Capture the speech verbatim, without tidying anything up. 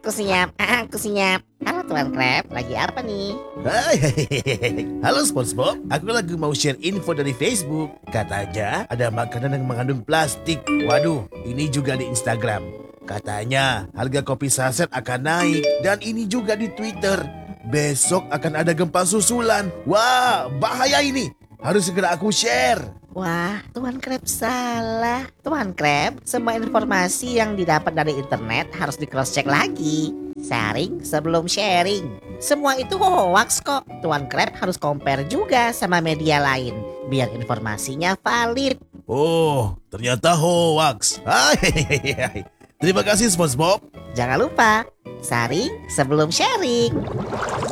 Aku siap, aku siap. Halo Tuan Crab, lagi apa nih? Hai, halo SpongeBob, aku lagi mau share info dari Facebook. Katanya ada makanan yang mengandung plastik. Waduh, ini juga di Instagram. Katanya harga kopi saset akan naik. Dan ini juga di Twitter. Besok akan ada gempa susulan. Wah, bahaya ini. Harus segera aku share. Wah, Tuan Crab salah. Tuan Crab, semua informasi yang didapat dari internet harus di cross check lagi. Sharing sebelum sharing. Semua itu hoax kok. Tuan Crab harus compare juga sama media lain biar informasinya valid. Oh, ternyata hoax. Hai, terima kasih SpongeBob. Jangan lupa, sharing sebelum sharing.